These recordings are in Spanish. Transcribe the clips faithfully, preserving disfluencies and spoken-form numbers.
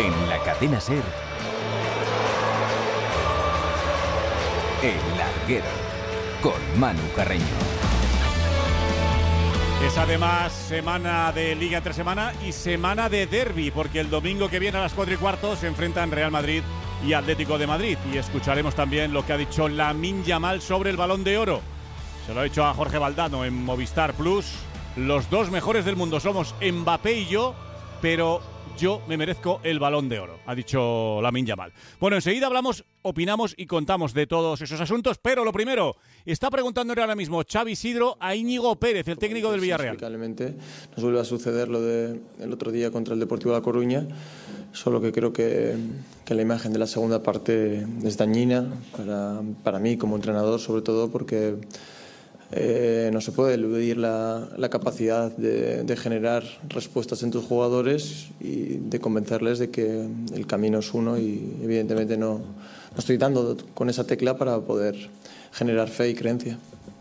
En la cadena SER, El Larguero, con Manu Carreño. Es además semana de Liga entre semana y semana de derbi, porque el domingo que viene a las cuatro y cuarto se enfrentan Real Madrid y Atlético de Madrid. Y escucharemos también lo que ha dicho Lamine Yamal sobre el Balón de Oro. Se lo ha dicho a Jorge Valdano en Movistar Plus. Los dos mejores del mundo somos Mbappé y yo, pero yo me merezco el Balón de Oro, ha dicho Lamine Yamal. Bueno, enseguida hablamos, opinamos y contamos de todos esos asuntos, pero lo primero, está preguntándole ahora mismo Xavi Isidro a Íñigo Pérez, el técnico del Villarreal. Inexplicablemente nos vuelve a suceder lo del otro día contra el Deportivo de La Coruña, solo que creo que, que la imagen de la segunda parte es dañina para, para mí como entrenador, sobre todo porque Eh, no se puede eludir la, la capacidad de, de generar respuestas en tus jugadores y de convencerles de que el camino es uno, y evidentemente no, no estoy dando con esa tecla para poder generar fe y creencia.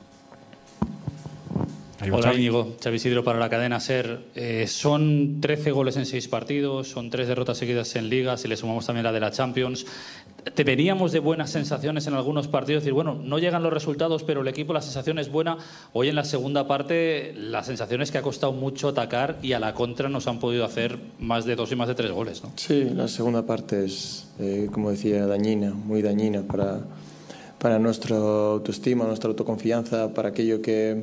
Hola Íñigo, Xavi Isidro para la cadena SER. Eh, son trece goles en seis partidos, son tres derrotas seguidas en Liga, si le sumamos también la de la Champions. Te veníamos de buenas sensaciones en algunos partidos, decir, bueno, no llegan los resultados, pero el equipo, la sensación es buena. Hoy en la segunda parte, la sensación es que ha costado mucho atacar y a la contra nos han podido hacer más de dos y más de tres goles, ¿no? Sí, la segunda parte es, eh, como decía, dañina, muy dañina para, para nuestra autoestima, nuestra autoconfianza, para aquello que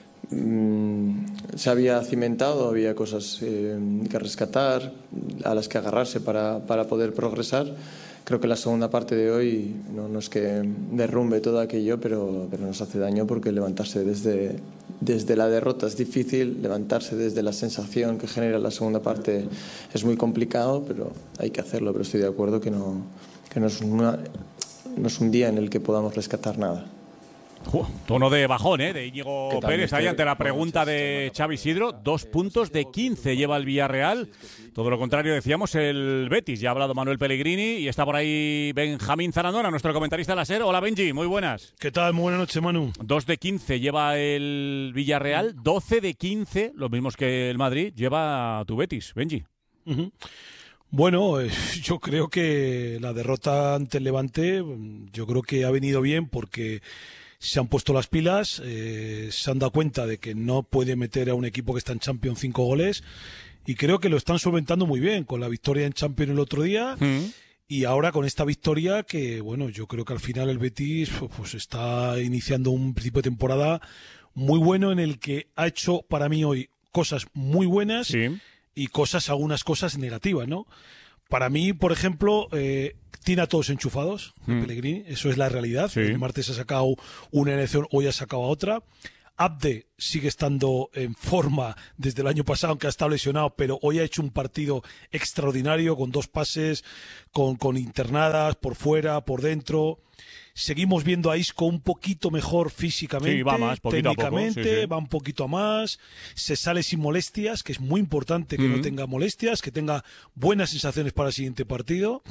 se había cimentado, había cosas eh, que rescatar, a las que agarrarse para, para poder progresar. Creo que la segunda parte de hoy no, no es que derrumbe todo aquello, pero, pero nos hace daño, porque levantarse desde, desde la derrota es difícil, levantarse desde la sensación que genera la segunda parte es muy complicado, pero hay que hacerlo. Pero estoy de acuerdo que no, que no, es, una, no es un día en el que podamos rescatar nada. Uh, tono de bajón, ¿eh? De Íñigo Pérez ahí ante la pregunta de Xavi Isidro. Dos puntos de quince lleva el Villarreal. Todo lo contrario, decíamos, el Betis. Ya ha hablado Manuel Pellegrini y está por ahí Benjamín Zarandona, nuestro comentarista de la SER. Hola, Benji, muy buenas. ¿Qué tal? Muy buenas noches, Manu. Dos de quince lleva el Villarreal. Doce de quince, los mismos que el Madrid, lleva tu Betis, Benji. Uh-huh. Bueno, eh, yo creo que la derrota ante el Levante, yo creo que ha venido bien porque se han puesto las pilas, eh, se han dado cuenta de que no puede meter a un equipo que está en Champions cinco goles, y creo que lo están solventando muy bien con la victoria en Champions el otro día. Mm. Y ahora con esta victoria que, bueno, yo creo que al final el Betis pues está iniciando un principio de temporada muy bueno, en el que ha hecho para mí hoy cosas muy buenas, sí, y cosas, algunas cosas negativas, ¿no? Para mí, por ejemplo, eh, tiene a todos enchufados, mm. Pellegrini, eso es la realidad. Sí. El martes ha sacado una elección, hoy ha sacado otra. Abde sigue estando en forma desde el año pasado, aunque ha estado lesionado, pero hoy ha hecho un partido extraordinario, con dos pases, con, con internadas por fuera, por dentro. Seguimos viendo a Isco un poquito mejor físicamente, sí, va más, técnicamente, poco, sí, sí. va un poquito a más, se sale sin molestias, que es muy importante que mm. no tenga molestias, que tenga buenas sensaciones para el siguiente partido.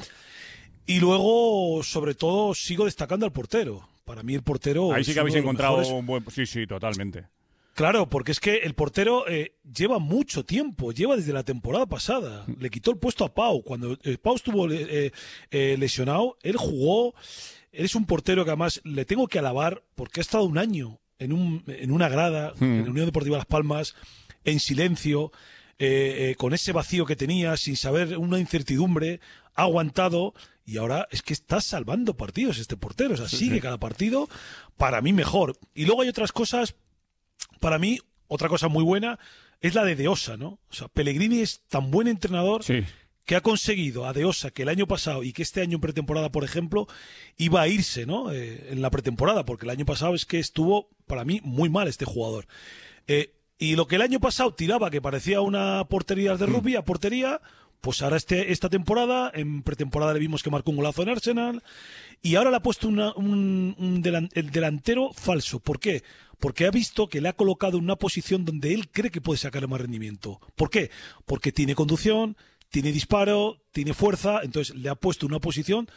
Y luego, sobre todo, sigo destacando al portero. Para mí el portero... Ahí sí que habéis encontrado mejores... un buen... Sí, sí, totalmente. Claro, porque es que el portero eh, lleva mucho tiempo, lleva desde la temporada pasada. Le quitó el puesto a Pau. Cuando eh, Pau estuvo eh, eh, lesionado, él jugó... Él es un portero que además le tengo que alabar porque ha estado un año en, un, en una grada, hmm. en la Unión Deportiva Las Palmas, en silencio, eh, eh, con ese vacío que tenía, sin saber, una incertidumbre, ha aguantado y ahora es que está salvando partidos este portero. O sea, sí, sigue sí. cada partido, para mí mejor. Y luego hay otras cosas, para mí, otra cosa muy buena es la de De Osa, ¿no? O sea, Pellegrini es tan buen entrenador... Sí. que ha conseguido a De Osa, que el año pasado y que este año en pretemporada, por ejemplo, iba a irse, ¿no? Eh, en la pretemporada, porque el año pasado es que estuvo, para mí, muy mal este jugador. Eh, y lo que el año pasado tiraba, que parecía una portería de rugby, a portería, pues ahora este, esta temporada, en pretemporada le vimos que marcó un golazo en Arsenal, y ahora le ha puesto una, un, un delan, el delantero falso. ¿Por qué? Porque ha visto que le ha colocado en una posición donde él cree que puede sacarle más rendimiento. ¿Por qué? Porque tiene conducción, tiene disparo, tiene fuerza, entonces le ha puesto una posición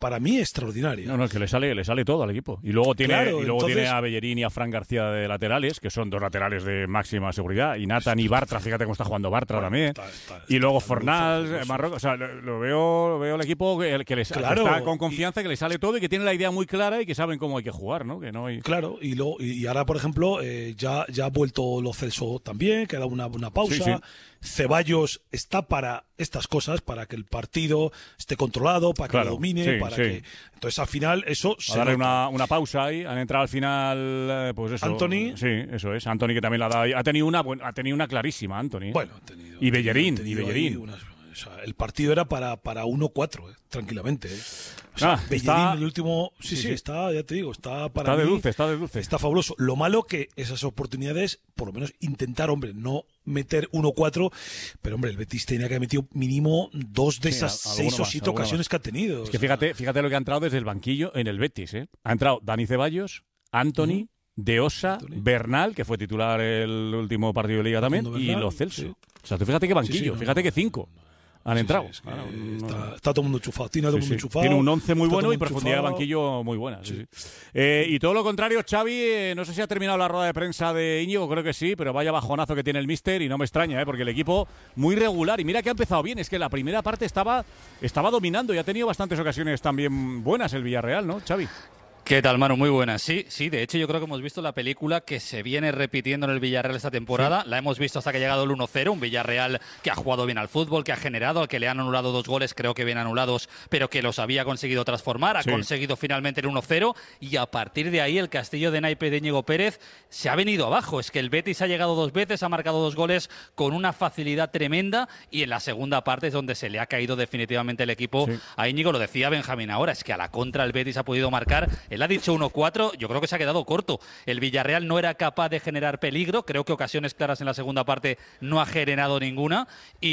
para mí extraordinaria. No, no, es que le sale, le sale todo al equipo. Y luego tiene, Claro, y luego entonces... tiene a Bellerín y a Fran García de laterales, que son dos laterales de máxima seguridad. Y Nathan y Bartra, fíjate cómo está jugando Bartra bueno, también. Está, está, y luego Fornals, Marrocos. O sea, lo, lo veo, lo veo el equipo que, que, les, claro, que está con confianza, y... que le sale todo y que tiene la idea muy clara y que saben cómo hay que jugar, ¿no? Que no hay... Claro, y, lo, y ahora, por ejemplo, eh, ya, ya ha vuelto Lo Celso también, que ha dado una, una pausa. Sí, sí. Ceballos está para estas cosas, para que el partido esté controlado, para que claro, lo domine, sí, para sí. que... Entonces, al final, eso... A darle una, una pausa ahí, han entrado al final, pues eso... Anthony. Sí, eso es. Anthony, que también la ha dado... Ha tenido una, ha tenido una clarísima, Anthony. ¿eh? Bueno, ha tenido... Y Bellerín, ha tenido y Bellerín. Unas, o sea, el partido era para, para uno cuatro, eh, tranquilamente. Eh. O sea, ah, Bellerín, está... el último... Sí, sí, sí, está, ya te digo, está para Está de mí, dulce, está de dulce. Está fabuloso. Lo malo que esas oportunidades, por lo menos intentar, hombre, no meter uno cuatro, pero hombre, el Betis tenía que haber metido mínimo dos de sí, esas seis o siete ocasiones más. que ha tenido. Es que fíjate, fíjate lo que ha entrado desde el banquillo en el Betis, ¿eh? Ha entrado Dani Ceballos, Anthony, uh-huh. De Osa, Anthony. Bernal, que fue titular el último partido de Liga también, Bernal, y Lo Celso. Sí. O sea, tú fíjate qué banquillo, sí, sí, no, fíjate que cinco. Han sí, entrado. Sí, es que claro, no... está, está todo el mundo enchufado. Tiene, todo sí, mundo sí. enchufado, Tiene un once muy bueno y enchufado. profundidad de banquillo muy buena. Sí. Sí. Sí. Eh, y todo lo contrario, Xavi, eh, no sé si ha terminado la rueda de prensa de Íñigo, creo que sí, pero vaya bajonazo que tiene el míster y no me extraña, eh, porque el equipo muy regular. Y mira que ha empezado bien, es que la primera parte estaba, estaba dominando y ha tenido bastantes ocasiones también buenas el Villarreal, ¿no, Xavi? ¿Qué tal, Manu? Muy buenas. Sí, sí, de hecho yo creo que hemos visto la película que se viene repitiendo en el Villarreal esta temporada. Sí. La hemos visto hasta que ha llegado el uno cero, un Villarreal que ha jugado bien al fútbol, que ha generado, al que le han anulado dos goles, creo que bien anulados, pero que los había conseguido transformar, ha sí. conseguido finalmente el uno cero, y a partir de ahí el castillo de naipe de Íñigo Pérez se ha venido abajo. Es que el Betis ha llegado dos veces, ha marcado dos goles con una facilidad tremenda, y en la segunda parte es donde se le ha caído definitivamente el equipo sí. a Íñigo. Lo decía Benjamín ahora, es que a la contra el Betis ha podido marcar. Él ha dicho uno cuatro, yo creo que se ha quedado corto. El Villarreal no era capaz de generar peligro, creo que ocasiones claras en la segunda parte no ha generado ninguna,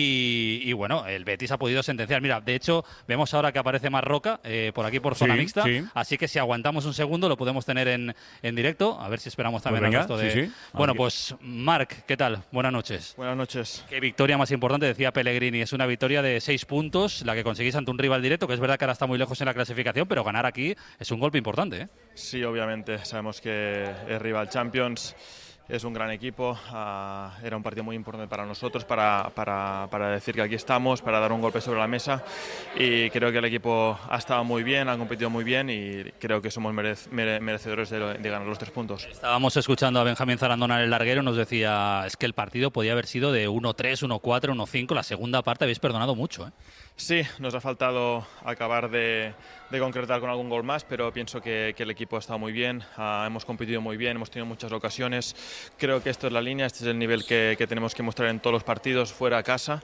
y, y bueno, el Betis ha podido sentenciar. Mira, de hecho, vemos ahora que aparece Marroca eh, por aquí por zona sí, mixta, sí. así que si aguantamos un segundo lo podemos tener en, en directo, a ver si esperamos también pues venga, al resto de... Sí, sí. Bueno, pues Marc, ¿qué tal? Buenas noches. Buenas noches. Qué victoria más importante, decía Pellegrini, es una victoria de seis puntos, la que conseguís ante un rival directo, que es verdad que ahora está muy lejos en la clasificación, pero ganar aquí es un golpe importante, ¿eh? Sí, obviamente, sabemos que es rival Champions, es un gran equipo, uh, era un partido muy importante para nosotros, para, para, para decir que aquí estamos, para dar un golpe sobre la mesa, y creo que el equipo ha estado muy bien, ha competido muy bien, y creo que somos merec mere merecedores de, de ganar los tres puntos. Estábamos escuchando a Benjamín Zarandona en el larguero, nos decía, es que el partido podía haber sido de uno tres, uno cuatro, uno cinco, la segunda parte habéis perdonado mucho, ¿eh? Sí, nos ha faltado acabar de, de concretar con algún gol más, pero pienso que, que el equipo ha estado muy bien, uh, hemos competido muy bien, hemos tenido muchas ocasiones. Creo que esto es la línea, este es el nivel que, que tenemos que mostrar en todos los partidos, fuera a casa,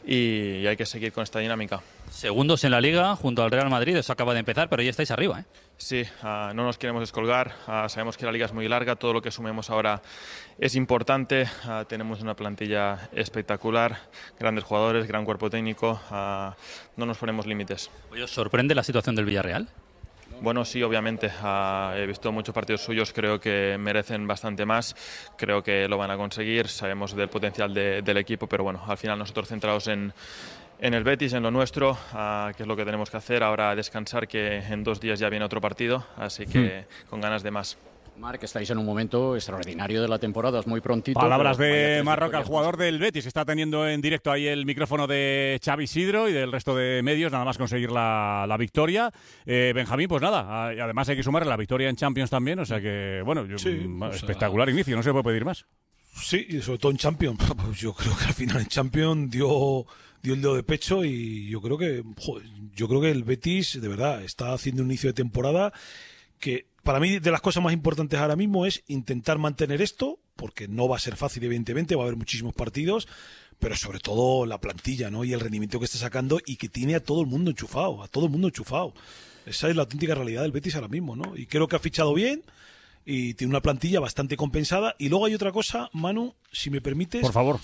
y, y hay que seguir con esta dinámica. Segundos en la Liga, junto al Real Madrid, eso acaba de empezar, pero ya estáis arriba, ¿eh? Sí, uh, no nos queremos descolgar, uh, sabemos que la Liga es muy larga, todo lo que sumemos ahora es importante, uh, tenemos una plantilla espectacular, grandes jugadores, gran cuerpo técnico, uh, no nos ponemos límites. Oye, ¿os sorprende la situación del Villarreal? Bueno, sí, obviamente. Uh, he visto muchos partidos suyos, creo que merecen bastante más, creo que lo van a conseguir, sabemos del potencial de, del equipo, pero bueno, al final nosotros centrados en, en el Betis, en lo nuestro, uh, que es lo que tenemos que hacer, ahora descansar, que en dos días ya viene otro partido, así que hmm. con ganas de más. Marc, estáis en un momento extraordinario de la temporada, es muy prontito. Palabras de Marroca, el jugador del Betis. Está teniendo en directo ahí el micrófono de Xavi Isidro y del resto de medios, nada más conseguir la, la victoria. Eh, Benjamín, pues nada, además hay que sumarle la victoria en Champions también, o sea que, bueno, yo, sí, espectacular o sea, inicio, no se puede pedir más. Sí, y sobre todo en Champions. Yo creo que al final en Champions dio... dio el dedo de pecho, y yo creo que joder, yo creo que el Betis de verdad está haciendo un inicio de temporada que para mí de las cosas más importantes ahora mismo es intentar mantener esto, porque no va a ser fácil, evidentemente, va a haber muchísimos partidos, pero sobre todo la plantilla, ¿no? Y el rendimiento que está sacando, y que tiene a todo el mundo enchufado, a todo el mundo enchufado. Esa es la auténtica realidad del Betis ahora mismo, ¿no? Y creo que ha fichado bien y tiene una plantilla bastante compensada. Y luego hay otra cosa, Manu, si me permites. Por favor.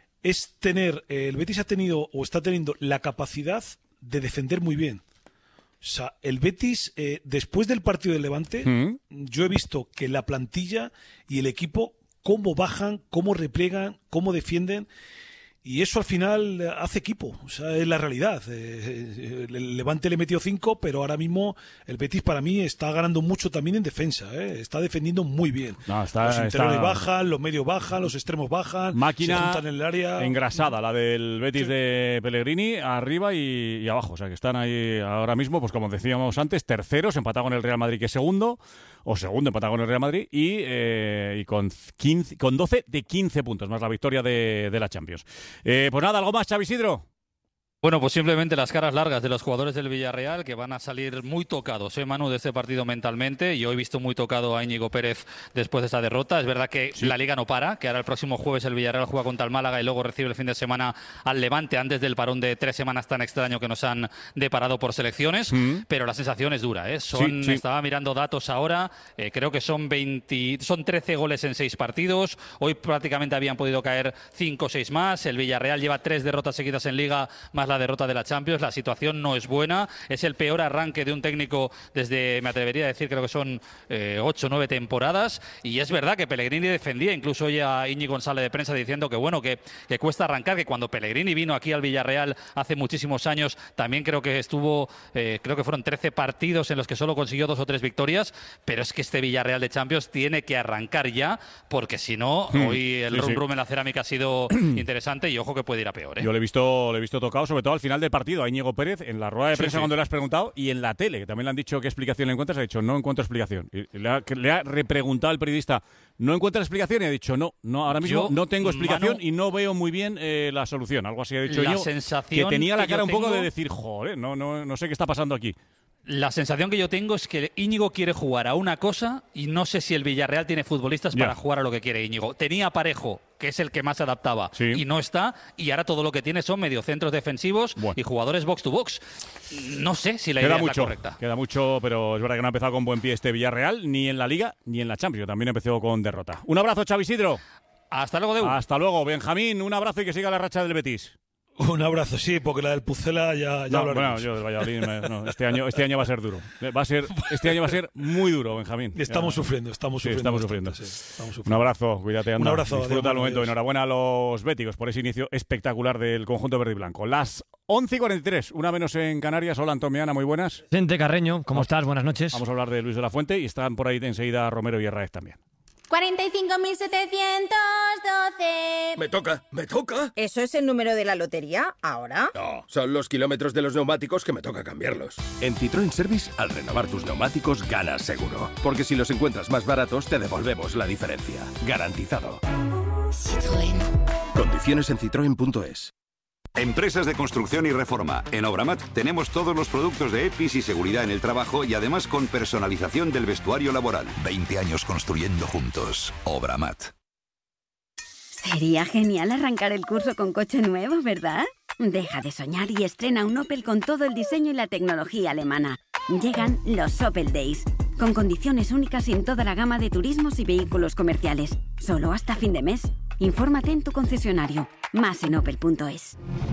Es tener, eh, el Betis ha tenido o está teniendo la capacidad de defender muy bien. O sea, el Betis, eh, después del partido del Levante, ¿Mm? yo he visto que la plantilla y el equipo, cómo bajan, cómo repliegan, cómo defienden, Y eso al final hace equipo, o sea, es la realidad. Eh, el Levante le metió cinco, pero ahora mismo el Betis para mí está ganando mucho también en defensa, ¿eh? Está defendiendo muy bien. No, está, los interiores está... bajan, los medios bajan, los extremos bajan, máquina se juntan en el área. Engrasada, la del Betis sí. de Pellegrini, arriba y, y abajo. O sea, que están ahí ahora mismo, pues como decíamos antes, terceros, empatado con el Real Madrid, que es segundo, o segundo empatado con el Real Madrid, y, eh, y con, quince, con doce de quince puntos, más la victoria de, de la Champions. Eh, pues nada, ¿algo más, Xavi Isidro? Bueno, pues simplemente las caras largas de los jugadores del Villarreal, que van a salir muy tocados, ¿eh, Manu, de este partido mentalmente? Yo he visto muy tocado a Íñigo Pérez después de esta derrota. Es verdad que sí. la Liga no para, que ahora el próximo jueves el Villarreal juega contra el Málaga y luego recibe el fin de semana al Levante, antes del parón de tres semanas tan extraño que nos han deparado por selecciones. Mm. Pero la sensación es dura, ¿eh? Son, sí, sí. Estaba mirando datos ahora, eh, creo que son, veinte, son trece goles en seis partidos. Hoy prácticamente habían podido caer cinco o seis más. El Villarreal lleva tres derrotas seguidas en Liga, más la derrota de la Champions. La situación no es buena, es el peor arranque de un técnico desde, me atrevería a decir, creo que son eh, ocho o nueve temporadas, y es verdad que Pellegrini defendía, incluso hoy a Íñigo en sala de prensa diciendo que bueno, que, que cuesta arrancar, que cuando Pellegrini vino aquí al Villarreal hace muchísimos años, también creo que estuvo, eh, creo que fueron trece partidos en los que solo consiguió dos o tres victorias, pero es que este Villarreal de Champions tiene que arrancar ya, porque si no, hmm, hoy el sí, rum rum sí. en la cerámica ha sido interesante y ojo que puede ir a peor, ¿eh? Yo le he visto, le he visto tocado, sobre todo al final del partido, a Íñigo Pérez en la rueda de prensa sí, sí. cuando le has preguntado, y en la tele, que también le han dicho qué explicación le encuentras, ha dicho no encuentro explicación. Y le ha, le ha repreguntado al periodista, ¿no encuentra explicación? Y ha dicho no, no ahora mismo Yo, no tengo explicación, Manu, y no veo muy bien eh, la solución. Algo así ha dicho la yo, sensación que tenía la cara un tengo... poco de decir, joder, no, no, no sé qué está pasando aquí. La sensación que yo tengo es que Íñigo quiere jugar a una cosa y no sé si el Villarreal tiene futbolistas yeah. para jugar a lo que quiere Íñigo. Tenía a Parejo, que es el que más se adaptaba, sí. y no está, y ahora todo lo que tiene son mediocentros defensivos bueno. y jugadores box to box. No sé si la queda idea mucho, es la correcta. Queda mucho, pero es verdad que no ha empezado con buen pie este Villarreal, ni en la Liga, ni en la Champions. También empezó con derrota. Un abrazo, Xavi Isidro. Hasta luego, Deu. Hasta luego, Benjamín. Un abrazo y que siga la racha del Betis. Un abrazo, sí, porque la del Pucela ya, ya no, bueno, yo del Valladolid, me, no, este año, este año va a ser duro. Va a ser, este año va a ser muy duro, Benjamín. Estamos ya. sufriendo, estamos sufriendo. Sí, estamos, sufriendo. Sí, estamos sufriendo. Un abrazo, cuídate, anda. Un abrazo. Disfruta el momento. Dios. Enhorabuena a los béticos por ese inicio espectacular del conjunto verde y blanco. Las once y cuarenta y tres, una menos en Canarias. Hola, Antomiana, muy buenas. Gente Carreño, ¿cómo vamos, estás? Buenas noches. Vamos a hablar de Luis de la Fuente y están por ahí enseguida Romero y Herráez también. cuarenta y cinco mil setecientos doce. Me toca, me toca. ¿Eso es el número de la lotería ahora? No, son los kilómetros de los neumáticos que me toca cambiarlos. En Citroën Service, al renovar tus neumáticos, ganas seguro. Porque si los encuentras más baratos, te devolvemos la diferencia. Garantizado. Citroën. Condiciones en citroen punto es. Empresas de construcción y reforma. En Obramat tenemos todos los productos de EPIs y seguridad en el trabajo y además con personalización del vestuario laboral. veinte años construyendo juntos. Obramat. Sería genial arrancar el curso con coche nuevo, ¿verdad? Deja de soñar y estrena un Opel con todo el diseño y la tecnología alemana. Llegan los Opel Days, con condiciones únicas en toda la gama de turismos y vehículos comerciales. Solo hasta fin de mes. Infórmate en tu concesionario. Más en opel punto es.